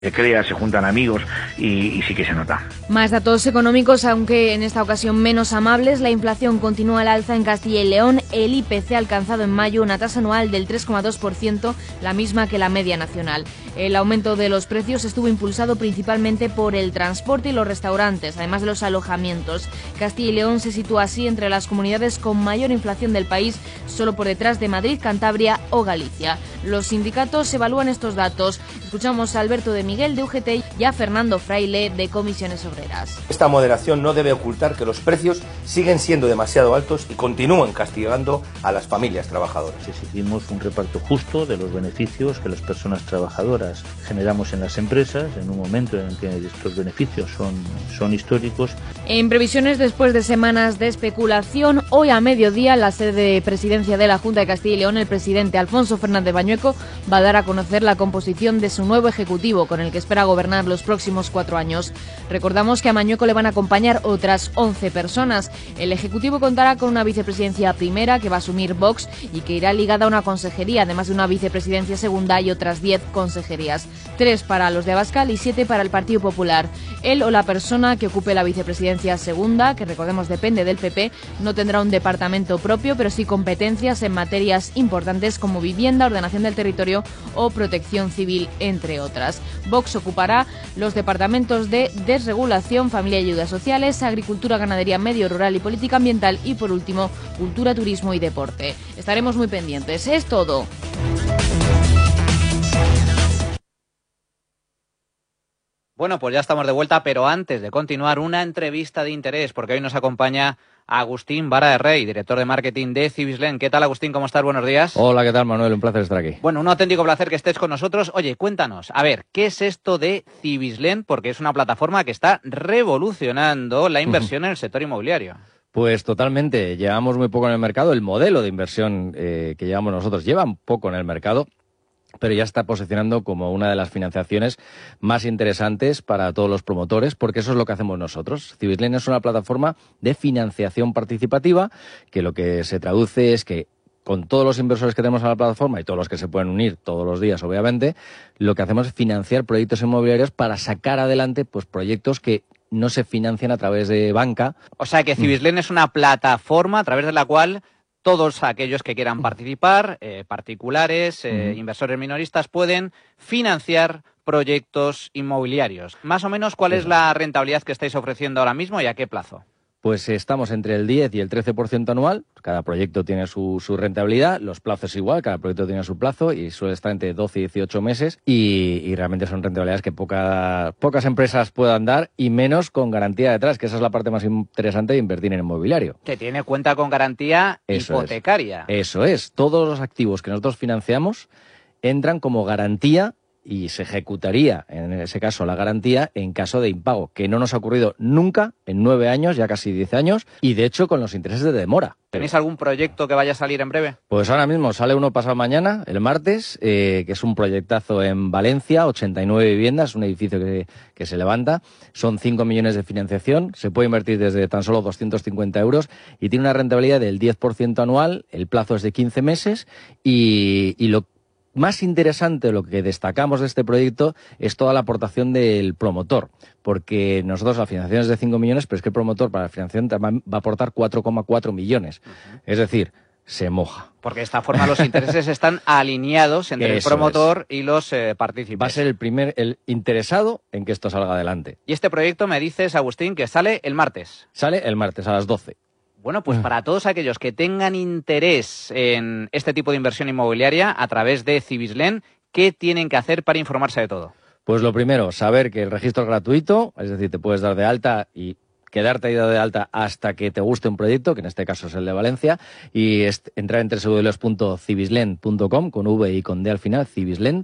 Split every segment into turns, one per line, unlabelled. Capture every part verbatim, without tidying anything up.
Se crea, se juntan amigos y, y sí que se nota.
Más datos económicos, aunque en esta ocasión menos amables. La inflación continúa al alza en Castilla y León. El I P C ha alcanzado en mayo una tasa anual del tres coma dos por ciento, la misma que la media nacional. El aumento de los precios estuvo impulsado principalmente por el transporte y los restaurantes, además de los alojamientos. Castilla y León se sitúa así entre las comunidades con mayor inflación del país, solo por detrás de Madrid, Cantabria o Galicia. Los sindicatos evalúan estos datos. Escuchamos a Alberto de Miguel de U G T y a Fernando Fraile de Comisiones Obreras.
Esta moderación no debe ocultar que los precios siguen siendo demasiado altos y continúan castigando a las familias trabajadoras.
Exigimos un reparto justo de los beneficios que las personas trabajadoras generamos en las empresas en un momento en el que estos beneficios son, son históricos.
En previsiones, después de semanas de especulación, hoy a mediodía, en la sede de presidencia de la Junta de Castilla y León, el presidente Alfonso Fernández Bañueco va a dar a conocer la composición de su nuevo ejecutivo, con el que espera gobernar los próximos cuatro años. Recordamos que a Mañueco le van a acompañar otras once personas. El ejecutivo contará con una vicepresidencia primera que va a asumir Vox y que irá ligada a una consejería, además de una vicepresidencia segunda y otras diez consejerías. Tres para los de Abascal y siete para el Partido Popular. Él o la persona que ocupe la vicepresidencia segunda, que recordemos depende del P P, no tendrá un departamento propio, pero sí competencias en materias importantes como vivienda, ordenación del territorio o protección civil, entre otras. Vox ocupará los departamentos de desregulación, familia y ayudas sociales, agricultura, ganadería, medio rural y política ambiental y, por último, cultura, turismo y deporte. Estaremos muy pendientes. Es todo.
Bueno, pues ya estamos de vuelta, pero antes de continuar, una entrevista de interés, porque hoy nos acompaña Agustín Vara de Rey, director de marketing de Cibislen. ¿Qué tal, Agustín? ¿Cómo estás? Buenos días.
Hola, ¿qué tal, Manuel? Un placer estar aquí.
Bueno, un auténtico placer que estés con nosotros. Oye, cuéntanos, a ver, ¿qué es esto de Cibislen? Porque es una plataforma que está revolucionando la inversión en el sector inmobiliario.
Pues totalmente. Llevamos muy poco en el mercado. El modelo de inversión eh, que llevamos nosotros lleva un poco en el mercado, pero ya está posicionando como una de las financiaciones más interesantes para todos los promotores, porque eso es lo que hacemos nosotros. Cibislen es una plataforma de financiación participativa, que lo que se traduce es que con todos los inversores que tenemos en la plataforma y todos los que se pueden unir todos los días, obviamente, lo que hacemos es financiar proyectos inmobiliarios para sacar adelante pues proyectos que no se financian a través de banca.
O sea que Cibislen mm. es una plataforma a través de la cual todos aquellos que quieran participar, eh, particulares, eh, uh-huh. inversores minoristas, pueden financiar proyectos inmobiliarios. Más o menos, ¿cuál sí. es la rentabilidad que estáis ofreciendo ahora mismo y a qué plazo?
Pues estamos entre el diez y el trece por ciento anual. Cada proyecto tiene su, su rentabilidad, los plazos igual, cada proyecto tiene su plazo y suele estar entre doce y dieciocho meses y, y realmente son rentabilidades que poca, pocas empresas puedan dar y menos con garantía detrás, que esa es la parte más interesante de invertir en inmobiliario.
Que tiene cuenta con garantía Eso hipotecaria.
Es. Eso es. Todos los activos que nosotros financiamos entran como garantía y se ejecutaría, en ese caso, la garantía en caso de impago, que no nos ha ocurrido nunca en nueve años, ya casi diez años, y de hecho con los intereses de demora.
¿Tenéis algún proyecto que vaya a salir en breve?
Pues ahora mismo sale uno pasado mañana, el martes, eh, que es un proyectazo en Valencia, ochenta y nueve viviendas, un edificio que, que se levanta, son cinco millones de financiación, se puede invertir desde tan solo doscientos cincuenta euros y tiene una rentabilidad del diez por ciento anual, el plazo es de quince meses y, y lo más interesante, lo que destacamos de este proyecto es toda la aportación del promotor, porque nosotros la financiación es de cinco millones, pero es que el promotor para la financiación va a aportar cuatro coma cuatro millones. Uh-huh. Es decir, se moja.
Porque de esta forma los intereses están alineados entre Eso el promotor es. y los eh, participantes.
Va a ser el primer el interesado en que esto salga adelante.
Y este proyecto, me dices, Agustín, que sale el martes.
Sale el martes a las doce.
Bueno, pues para todos aquellos que tengan interés en este tipo de inversión inmobiliaria a través de Cibislen, ¿qué tienen que hacer para informarse de todo?
Pues lo primero, saber que el registro es gratuito, es decir, te puedes dar de alta y quedarte ahí dado de alta hasta que te guste un proyecto, que en este caso es el de Valencia, y entrar en doble u doble u doble u punto cibislen punto com con V y con D al final, Cibislen,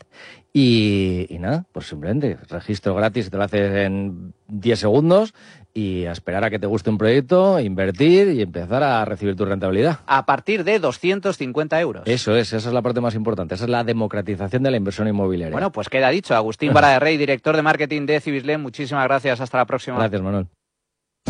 y, y nada, pues simplemente registro gratis, te lo haces en diez segundos y a esperar a que te guste un proyecto, invertir y empezar a recibir tu rentabilidad.
A partir de doscientos cincuenta euros.
Eso es, esa es la parte más importante, esa es la democratización de la inversión inmobiliaria.
Bueno, pues queda dicho. Agustín Vara de Rey, director de marketing de Cibislen, muchísimas gracias, hasta la próxima.
Gracias, Manuel.